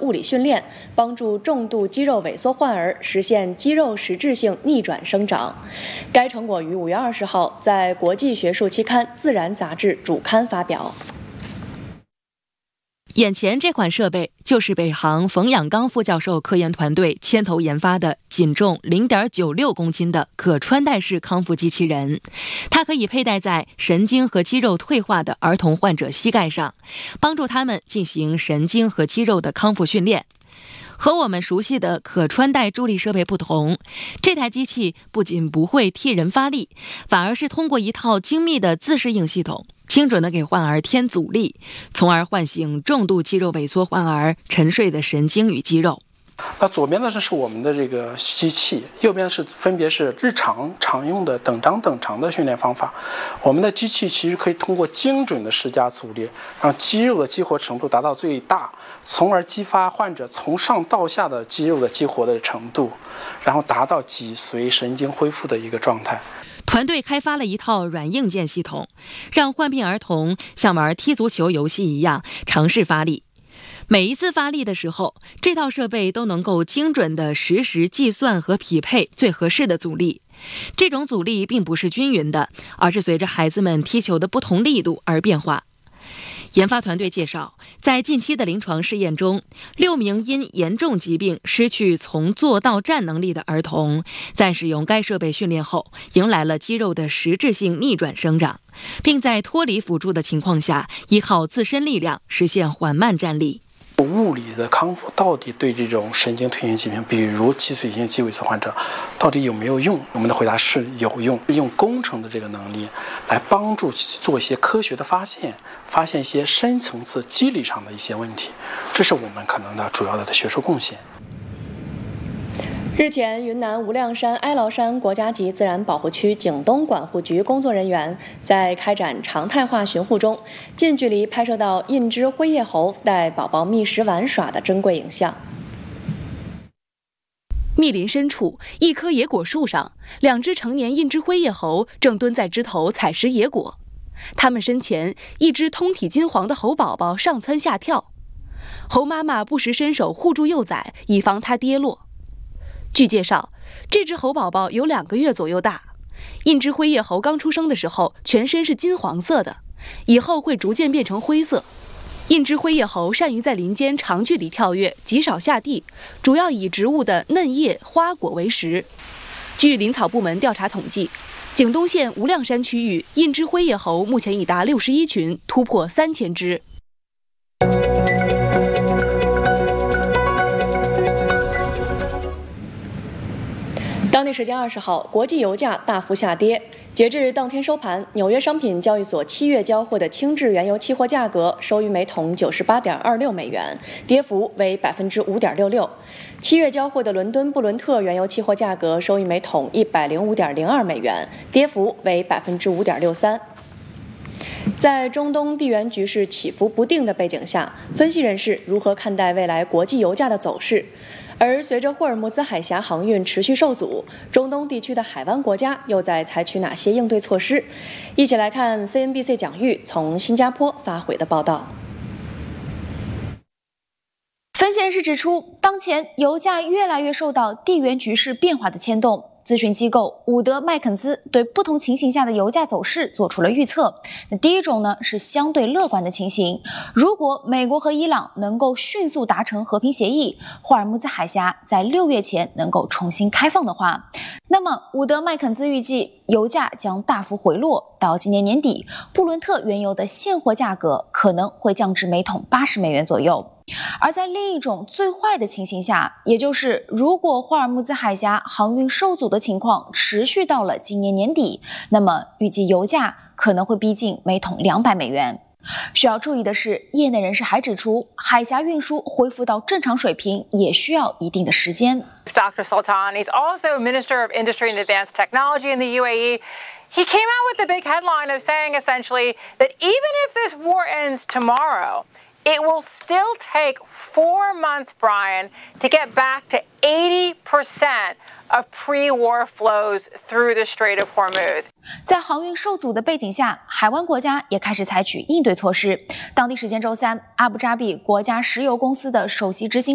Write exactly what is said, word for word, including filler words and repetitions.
物理训练，帮助重度肌肉萎缩患儿实现肌肉实质性逆转生长。该成果于五月二十号在国际学术期刊《自然》杂志主刊发表。 眼前这款设备就是北航冯养刚副教授科研团队牵头研发的仅重 零点九六公斤的可穿戴式康复机器人，它可以佩戴在神经和肌肉退化的儿童患者膝盖上，帮助他们进行神经和肌肉的康复训练。和我们熟悉的可穿戴助力设备不同，这台机器不仅不会替人发力，反而是通过一套精密的自适应系统，精准地给患儿添阻力，从而唤醒重度肌肉萎缩患儿沉睡的神经与肌肉。 那左边呢是我们的这个机器，右边是分别是日常常用的等张等长的训练方法。我们的机器其实可以通过精准的施加阻力，让肌肉的激活程度达到最大，从而激发患者从上到下的肌肉的激活的程度，然后达到脊髓神经恢复的一个状态。 团队开发了一套软硬件系统，让患病儿童像玩踢足球游戏一样尝试发力。每一次发力的时候，这套设备都能够精准地实时计算和匹配最合适的阻力。这种阻力并不是均匀的，而是随着孩子们踢球的不同力度而变化。研发团队介绍，在近期的临床试验中，六名因严重疾病失去从坐到站能力的儿童，在使用该设备训练后，迎来了肌肉的实质性逆转生长，并在脱离辅助的情况下，依靠自身力量实现缓慢站立。 物理的康复到底对这种神经退行疾病，比如脊髓性肌萎缩患者，到底有没有用？我们的回答是有用，用工程的这个能力来帮助做一些科学的发现，发现一些深层次机理上的一些问题，这是我们可能的主要的学术贡献。 日前，云南无量山哀牢山国家级自然保护区景东管护局工作人员在开展常态化巡护中，近距离拍摄到印支灰叶猴带宝宝觅食玩耍的珍贵影像。 密林深处，一棵野果树上，两只成年印支灰叶猴正蹲在枝头采食野果。它们身前，一只通体金黄的猴宝宝上蹿下跳，猴妈妈不时伸手护住幼崽，以防它跌落。据介绍，这只猴宝宝有两个月左右大。印支灰叶猴刚出生的时候，全身是金黄色的，以后会逐渐变成灰色。印支灰叶猴善于在林间长距离跳跃，极少下地，主要以植物的嫩叶、花果为食。据林草部门调查统计，景东县无量山区域印支灰叶猴目前已达六十一群，突破三千只。 当地时间二十号，国际油价大幅下跌。截至当天收盘，纽约商品交易所七月交货的轻质原油期货价格收于每桶九十八点二六美元，跌幅为百分之五点六六。七月交货的伦敦布伦特原油期货价格收于每桶一百零五点零二美元，跌幅为百分之五点六三。在中东地缘局势起伏不定的背景下，分析人士如何看待未来国际油价的走势？而随着霍尔木兹海峡航运持续受阻，中东地区的海湾国家又在采取哪些应对措施？一起来看 C N B C 蒋玉从新加坡发回的报道。 分析人士指出，当前油价越来越受到地缘局势变化的牵动。咨询机构伍德麦肯兹对不同情形下的油价走势做出了预测。那第一种呢是相对乐观的情形，如果美国和伊朗能够迅速达成和平协议，霍尔木兹海峡在六月前能够重新开放的话，那么伍德麦肯兹预计油价将大幅回落，到今年年底，布伦特原油的现货价格可能会降至每桶八十美元左右。而在另一种最坏的情形下，也就是如果霍尔木兹海峡航运受阻的情况持续到了今年年底，那么预计油价可能会逼近每桶两百美元。需要注意的是，业内人士还指出，海峡运输恢复到正常水平也需要一定的时间。 Doctor Sultan, he's also Minister of Industry and Advanced Technology in the U A E. He came out with the big headline of saying essentially that even if this war ends tomorrow, it will still take four months, Brian, to get back to eighty percent of pre-war flows through the Strait of Hormuz. 在航运受阻的背景下，海湾国家也开始采取应对措施。当地时间周三，阿布扎比国家石油公司的首席执行